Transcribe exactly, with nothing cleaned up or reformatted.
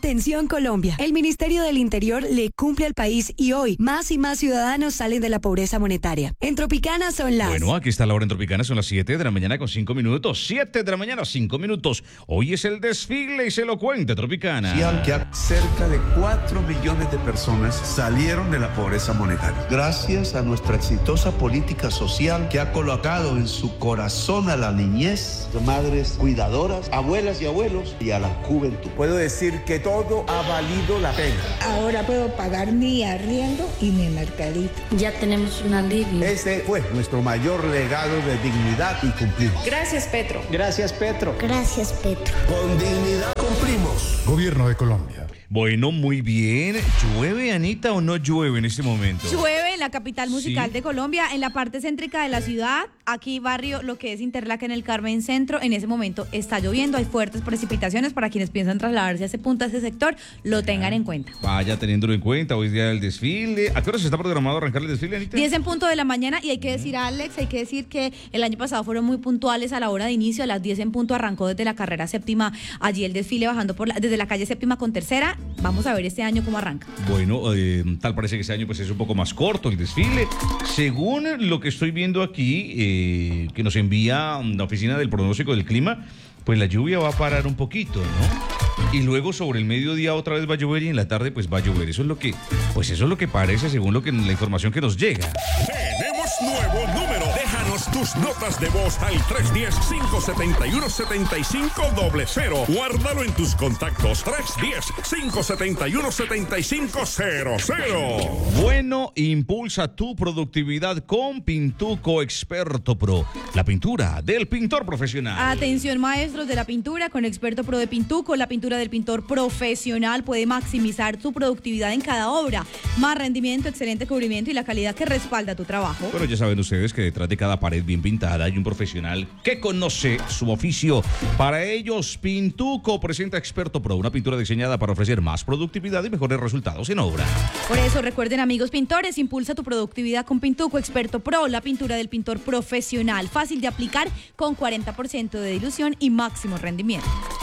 Atención Colombia, el Ministerio del Interior le cumple al país y hoy más y más ciudadanos salen de la pobreza monetaria. En Tropicana son las... Bueno, aquí está la hora en Tropicana, son las siete de la mañana con cinco minutos. siete de la mañana, cinco minutos. Hoy es el desfile y se lo cuenta Tropicana. Que cerca de cuatro millones de personas salieron de la pobreza monetaria. Gracias a nuestra exitosa política social que ha colocado en su corazón a la niñez, madres cuidadoras, abuelas y abuelos y a la juventud. Puedo decir que todo ha valido la pena. Ahora puedo pagar mi arriendo y mi mercadito. Ya tenemos un alivio. Este fue nuestro mayor legado de dignidad y cumplimos. Gracias, Petro. Gracias, Petro. Gracias, Petro. Con dignidad cumplimos. Gobierno de Colombia. Bueno, muy bien. ¿Llueve, Anita, o no llueve en este momento? Llueve en la capital musical ¿Sí? de Colombia, en la parte céntrica de la ciudad. Aquí barrio, lo que es Interlaken, en el Carmen Centro, en ese momento está lloviendo, hay fuertes precipitaciones. Para quienes piensan trasladarse a ese punto, a ese sector, lo tengan en cuenta. Vaya teniéndolo en cuenta, hoy es día del desfile. ¿A qué hora se está programado arrancar el desfile, Anita? diez en punto de la mañana, y hay que decir, Alex, hay que decir que el año pasado fueron muy puntuales a la hora de inicio. A las diez en punto arrancó desde la carrera séptima, allí el desfile bajando por la, desde la calle séptima con tercera. Vamos a ver este año cómo arranca. Bueno, eh, tal parece que este año pues es un poco más corto el desfile. Según lo que estoy viendo aquí, eh, que nos envía la oficina del pronóstico del clima, pues la lluvia va a parar un poquito, ¿no? Y luego sobre el mediodía otra vez va a llover y en la tarde pues va a llover. Eso es lo que, pues eso es lo que parece según lo que la información que nos llega. Tenemos nuevo número. Déjanos tus notas de voz al tres uno cero, cinco siete uno, siete cinco cero cero. Guárdalo en tus contactos. tres uno cero, cinco siete uno, siete cinco cero cero. Bueno, impulsa tu productividad con Pintuco Experto Pro, la pintura del pintor profesional. Atención, maestros de la pintura, con Experto Pro de Pintuco, la pintura del pintor profesional puede maximizar tu productividad en cada obra. Más rendimiento, excelente cubrimiento y la calidad que respalda tu trabajo. Bueno, ya saben ustedes que detrás de cada pared bien pintada hay un profesional que conoce su oficio. Para ellos, Pintuco presenta Experto Pro, una pintura diseñada para ofrecer más productividad y mejores resultados en obra. Por eso, recuerden, amigos pintores, impulsa tu productividad con Pintuco Experto Pro, la pintura del pintor profesional. Fácil de aplicar, con cuarenta por ciento de dilución y máximo rendimiento.